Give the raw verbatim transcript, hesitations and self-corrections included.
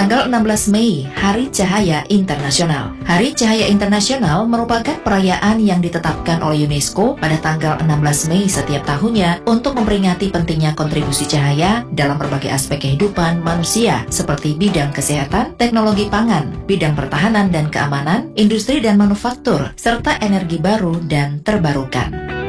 Tanggal enam belas Mei, Hari Cahaya Internasional. Hari Cahaya Internasional merupakan perayaan yang ditetapkan oleh UNESCO pada tanggal enam belas Mei setiap tahunnya untuk memperingati pentingnya kontribusi cahaya dalam berbagai aspek kehidupan manusia seperti bidang kesehatan, teknologi pangan, bidang pertahanan dan keamanan, industri dan manufaktur, serta energi baru dan terbarukan.